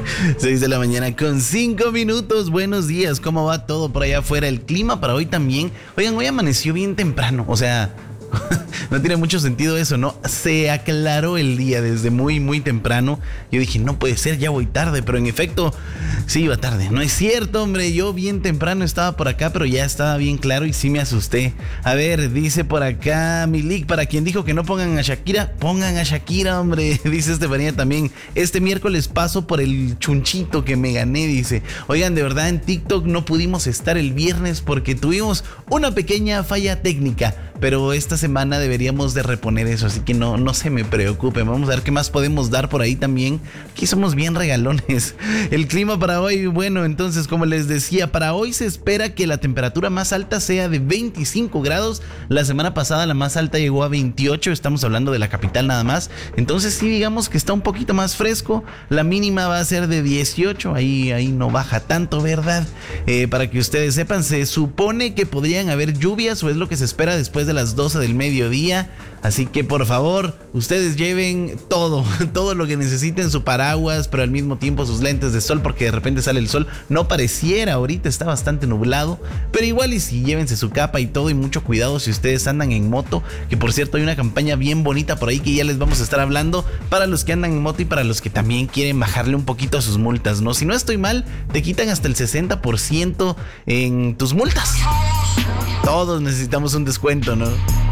6 de la mañana con 5 minutos. Buenos días, ¿cómo va todo por allá afuera? El clima para hoy también. Oigan, hoy amaneció bien temprano, o sea, no tiene mucho sentido eso, ¿no? Se aclaró el día desde muy, muy temprano. Yo dije, no puede ser, ya voy tarde, pero en efecto, sí iba tarde. No es cierto, hombre, yo bien temprano estaba por acá, pero ya estaba bien claro y sí me asusté. A ver, dice por acá Milik, para quien dijo que no pongan a Shakira, pongan a Shakira, hombre. Dice Estefanía también, este miércoles paso por el chunchito que me gané, dice. Oigan, de verdad en TikTok no pudimos estar el viernes porque tuvimos una pequeña falla técnica, pero esta semana deberíamos de reponer eso, así que no se me preocupen. Vamos a ver qué más podemos dar por ahí también. Aquí somos bien regalones. El clima para hoy, bueno, entonces como les decía, para hoy se espera que la temperatura más alta sea de 25 grados. La semana pasada la más alta llegó a 28, estamos hablando de la capital nada más. Entonces sí, digamos que está un poquito más fresco. La mínima va a ser de 18, ahí no baja tanto, ¿verdad? Para que ustedes sepan, se supone que podrían haber lluvias, o es lo que se espera después de las 12 del mediodía. Así que por favor, ustedes lleven todo lo que necesiten, su paraguas, pero al mismo tiempo sus lentes de sol, porque de repente sale el sol. No pareciera, ahorita está bastante nublado, pero igual y sí, llévense su capa y todo, y mucho cuidado si ustedes andan en moto, que por cierto hay una campaña bien bonita por ahí que ya les vamos a estar hablando para los que andan en moto y para los que también quieren bajarle un poquito a sus multas, ¿no? Si no estoy mal, te quitan hasta el 60% en tus multas. Todos necesitamos un descuento, ¿no?